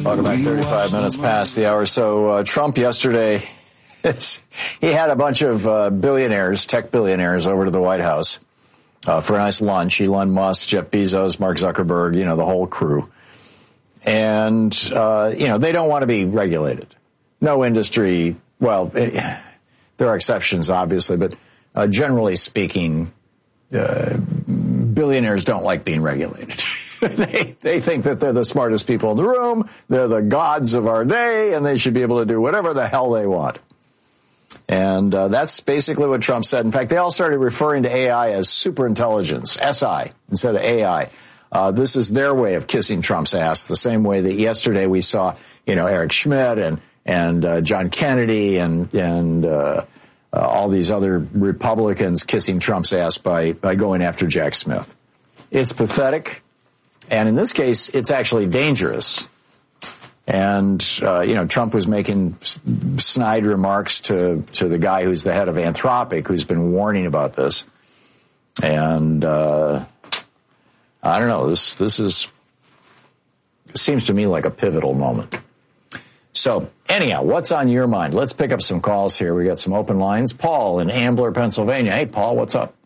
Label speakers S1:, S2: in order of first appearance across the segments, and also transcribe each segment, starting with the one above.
S1: Welcome back. 35 minutes past the hour. So Trump yesterday, he had a bunch of billionaires, tech billionaires, over to the White House for a nice lunch. Elon Musk, Jeff Bezos, Mark Zuckerberg, the whole crew. And, they don't want to be regulated. No industry, well, there are exceptions, obviously, but generally speaking, billionaires don't like being regulated. They think that they're the smartest people in the room, they're the gods of our day, and they should be able to do whatever the hell they want. And that's basically what Trump said. In fact, they all started referring to AI as superintelligence, SI, instead of AI. This is their way of kissing Trump's ass, the same way that yesterday we saw, Eric Schmidt and John Kennedy and all these other Republicans kissing Trump's ass by going after Jack Smith. It's pathetic. And in this case, it's actually dangerous. And, Trump was making snide remarks to the guy who's the head of Anthropic, who's been warning about this. And, I don't know, this seems to me like a pivotal moment. So anyhow, what's on your mind? Let's pick up some calls here. We got some open lines. Paul in Ambler, Pennsylvania. Hey, Paul, what's up?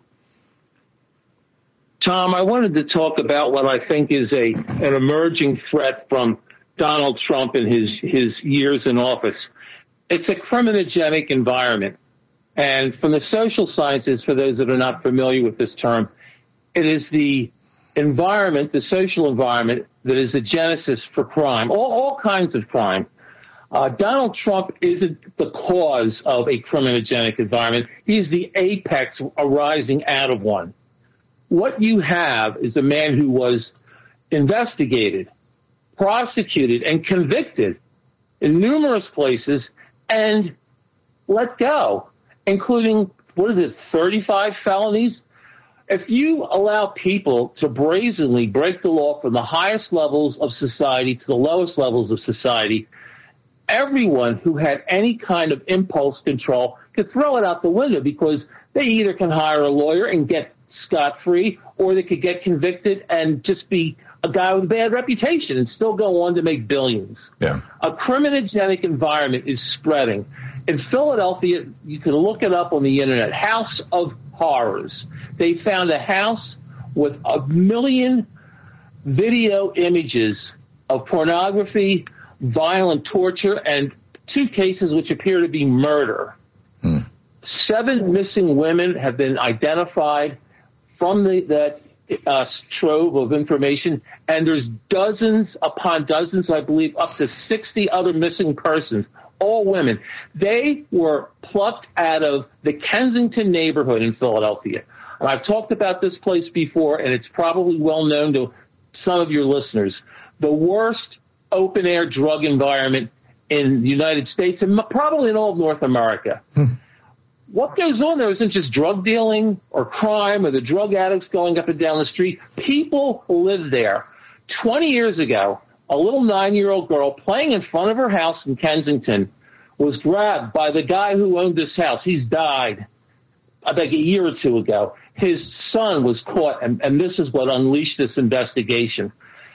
S2: Tom, I wanted to talk about what I think is an emerging threat from Donald Trump in his years in office. It's a criminogenic environment. And from the social sciences, for those that are not familiar with this term, it is the environment, the social environment, that is the genesis for crime, all kinds of crime. Donald Trump isn't the cause of a criminogenic environment. He's the apex arising out of one. What you have is a man who was investigated, prosecuted, and convicted in numerous places and let go, including, 35 felonies? If you allow people to brazenly break the law from the highest levels of society to the lowest levels of society, everyone who had any kind of impulse control could throw it out the window, because they either can hire a lawyer and get scot-free, or they could get convicted and just be a guy with a bad reputation and still go on to make billions.
S1: Yeah.
S2: A criminogenic environment is spreading. In Philadelphia, you can look it up on the internet, House of Horrors. They found a house with 1 million video images of pornography, violent torture, and 2 cases which appear to be murder. 7 missing women have been identified from that trove of information, and there's dozens upon dozens, I believe, up to 60 other missing persons, all women. They were plucked out of the Kensington neighborhood in Philadelphia. And I've talked about this place before, and it's probably well known to some of your listeners. The worst open-air drug environment in the United States, and probably in all of North America. What goes on there isn't just drug dealing or crime or the drug addicts going up and down the street. People live there. 20 years ago, a little 9-year-old girl playing in front of her house in Kensington was grabbed by the guy who owned this house. He's died, I think, a year or 2 ago. His son was caught, and this is what unleashed this investigation.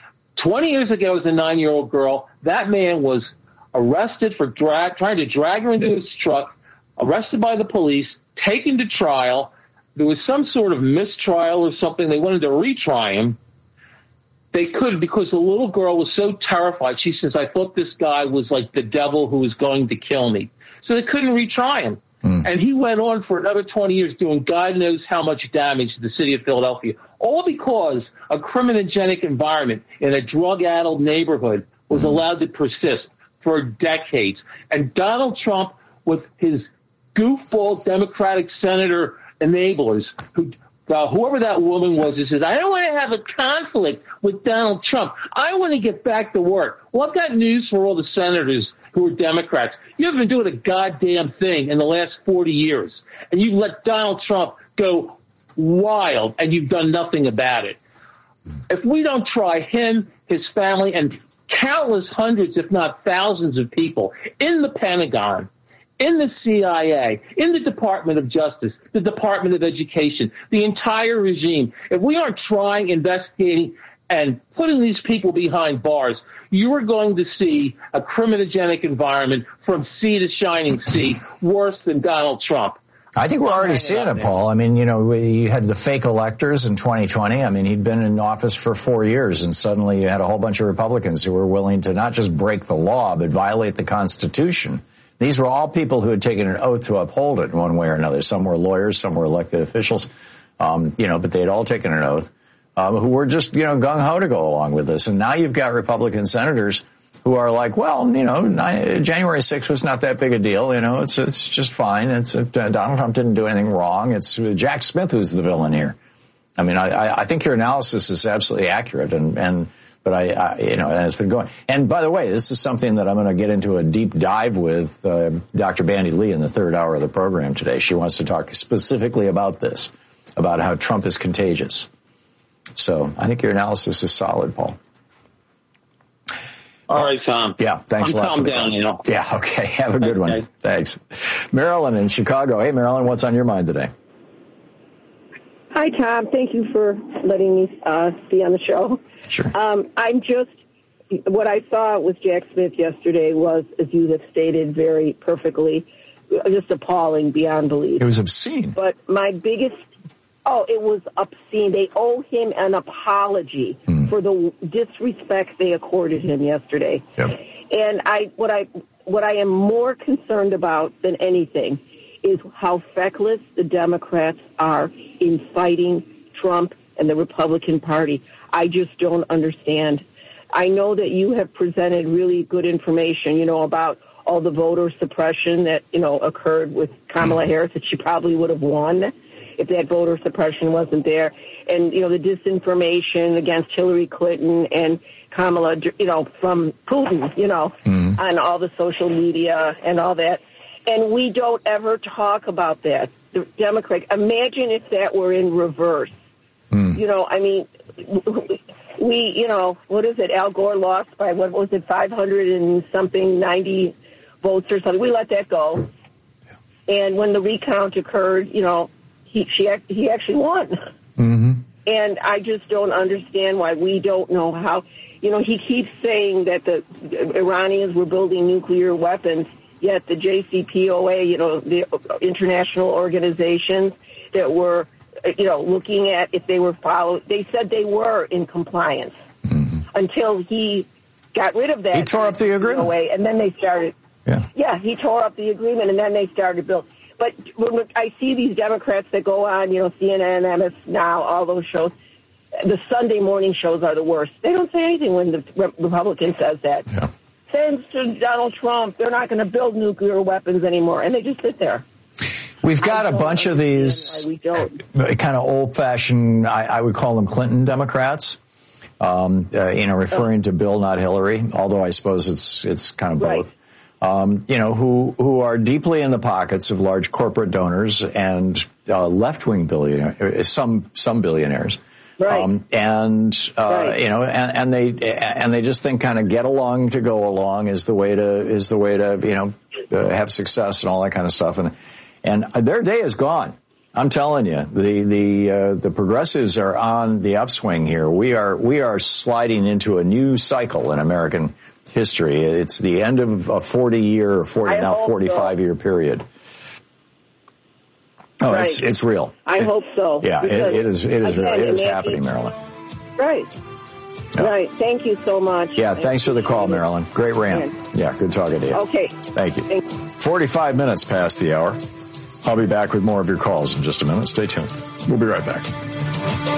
S2: 20 years ago, as a 9-year-old girl, that man was arrested for trying to drag her into his truck, arrested by the police, taken to trial. There was some sort of mistrial or something. They wanted to retry him. They couldn't, because the little girl was so terrified. She says, I thought this guy was like the devil who was going to kill me. So they couldn't retry him. And he went on for another 20 years doing God knows how much damage to the city of Philadelphia, all because a criminogenic environment in a drug-addled neighborhood was allowed to persist for decades. And Donald Trump, with his goofball Democratic senator enablers, whoever that woman was, who says, I don't want to have a conflict with Donald Trump. I want to get back to work. Well, I've got news for all the senators who are Democrats. You haven't been doing a goddamn thing in the last 40 years. And you've let Donald Trump go wild, and you've done nothing about it. If we don't try him, his family, and countless hundreds, if not thousands of people in the Pentagon, in the CIA, in the Department of Justice, the Department of Education, the entire regime, if we aren't trying, investigating, and putting these people behind bars, you are going to see a criminogenic environment from sea to shining sea, worse than Donald Trump.
S1: I think we're already seeing it, Paul. I mean, you had the fake electors in 2020. I mean, he'd been in office for 4 years, and suddenly you had a whole bunch of Republicans who were willing to not just break the law, but violate the Constitution. These were all people who had taken an oath to uphold it in one way or another. Some were lawyers, some were elected officials, but they had all taken an oath, who were just, gung-ho to go along with this. And now you've got Republican senators who are like, well, January 6th was not that big a deal. It's just fine. Donald Trump didn't do anything wrong. It's Jack Smith who's the villain here. I mean, I think your analysis is absolutely accurate, but and it's been going. And by the way, this is something that I'm going to get into a deep dive with Dr. Bandy Lee in the third hour of the program today. She wants to talk specifically about this, about how Trump is contagious. So I think your analysis is solid, Paul.
S2: All right, Tom.
S1: Yeah, thanks a lot.
S2: Calm down,
S1: Yeah, okay. Have a good one.
S2: Okay.
S1: Thanks. Marilyn in Chicago. Hey, Marilyn, what's on your mind today?
S3: Hi, Tom. Thank you for letting me be on the show.
S1: Sure.
S3: What I saw with Jack Smith yesterday was, as you have stated very perfectly, just appalling beyond belief.
S1: It was obscene.
S3: But my biggest... Oh, it was obscene. They owe him an apology for the disrespect they accorded him yesterday.
S1: Yep.
S3: And what I am more concerned about than anything is how feckless the Democrats are in fighting Trump and the Republican Party. I just don't understand. I know that you have presented really good information, about all the voter suppression that, occurred with Kamala Harris, that she probably would have won if that voter suppression wasn't there. And, the disinformation against Hillary Clinton and Kamala, from Putin, on all the social media and all that. And we don't ever talk about that. The Democrats, imagine if that were in reverse. What is it? Al Gore lost by, 500 and something, 90 votes or something. We let that go. And when the recount occurred, he actually won. Mm-hmm. And I just don't understand why we don't know how. He keeps saying that the Iranians were building nuclear weapons, yet the JCPOA, the international organizations that were, looking at if they were followed, they said they were in compliance until he got rid of that.
S1: He tore up the agreement.
S3: And then they started. Yeah, he tore up the agreement, and then they started to build. But when I see these Democrats that go on, CNN, MS Now, all those shows, the Sunday morning shows are the worst. They don't say anything when the Republican says that. Yeah. Thanks to Donald Trump, they're not going to build nuclear weapons anymore, and they just sit there.
S1: We've got a bunch of these kind of old-fashioned, I would call them Clinton Democrats, referring to Bill, not Hillary, although I suppose it's kind of both. Right. Who are deeply in the pockets of large corporate donors and left-wing billionaires, some billionaires, right? And they just think kind of get along to go along is the way to have success and all that kind of stuff, and their day is gone. I'm telling you, the progressives are on the upswing here. We are sliding into a new cycle in American history. It's the end of a 45-year period. Oh, right. It's real.
S3: I hope so.
S1: Yeah, it is real. It is happening, Marilyn.
S3: Right. Yeah. Right. Thank you so much.
S1: Yeah, thanks for the call, Marilyn. Great rant. Yeah, good talking to you.
S3: Okay.
S1: Thank you. 45 minutes past the hour. I'll be back with more of your calls in just a minute. Stay tuned. We'll be right back.